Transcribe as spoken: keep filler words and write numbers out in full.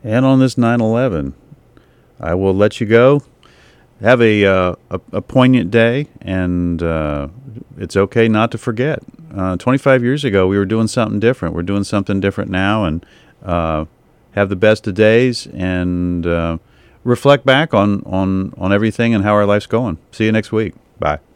And on this nine eleven, I will let you go. Have a uh, a, a poignant day, and uh, it's okay not to forget. Uh, twenty-five years ago, we were doing something different. We're doing something different now, and uh, have the best of days, and uh, reflect back on, on, on everything and how our life's going. See you next week. Bye.